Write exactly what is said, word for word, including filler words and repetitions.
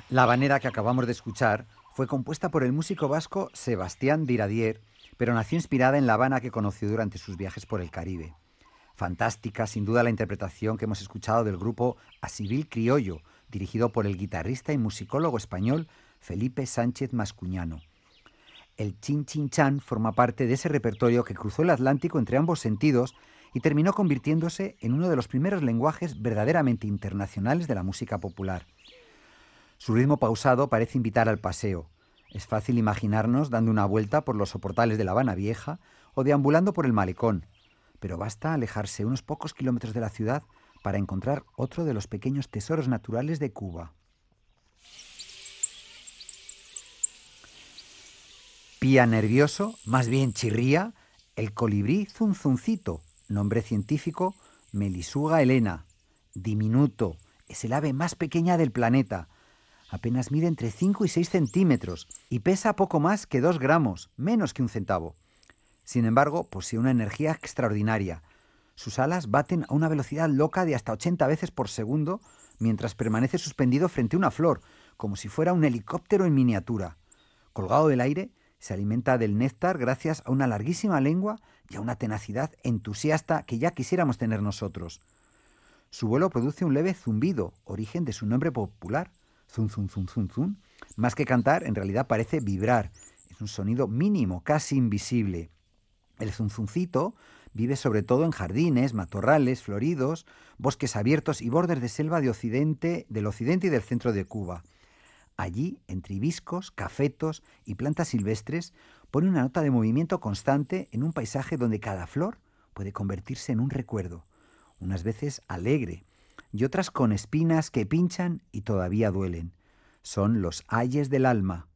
La habanera que acabamos de escuchar fue compuesta por el músico vasco Sebastián Diradier, pero nació inspirada en la Habana que conoció durante sus viajes por el Caribe. Fantástica, sin duda, la interpretación que hemos escuchado del grupo Asivil Criollo, dirigido por el guitarrista y musicólogo español Felipe Sánchez Mascuñano. El chin chin chan forma parte de ese repertorio que cruzó el Atlántico entre ambos sentidos y terminó convirtiéndose en uno de los primeros lenguajes verdaderamente internacionales de la música popular. Su ritmo pausado parece invitar al paseo. Es fácil imaginarnos dando una vuelta por los soportales de La Habana Vieja o deambulando por el malecón, pero basta alejarse unos pocos kilómetros de la ciudad para encontrar otro de los pequeños tesoros naturales de Cuba. Pía nervioso, más bien chirría, el colibrí zunzuncito, nombre científico Melisuga helena. Diminuto, es el ave más pequeña del planeta. Apenas mide entre cinco y seis centímetros y pesa poco más que dos gramos, menos que un centavo. Sin embargo, posee una energía extraordinaria. Sus alas baten a una velocidad loca de hasta ochenta veces por segundo mientras permanece suspendido frente a una flor, como si fuera un helicóptero en miniatura. Colgado del aire, se alimenta del néctar gracias a una larguísima lengua y a una tenacidad entusiasta que ya quisiéramos tener nosotros. Su vuelo produce un leve zumbido, origen de su nombre popular, zun zun zun zun zun. Más que cantar, en realidad parece vibrar. Es un sonido mínimo, casi invisible. El zunzuncito vive sobre todo en jardines, matorrales floridos, bosques abiertos y bordes de selva de occidente, del occidente y del centro de Cuba. Allí, entre hibiscos, cafetos y plantas silvestres, pone una nota de movimiento constante en un paisaje donde cada flor puede convertirse en un recuerdo, unas veces alegre y otras con espinas que pinchan y todavía duelen. Son los ayes del alma.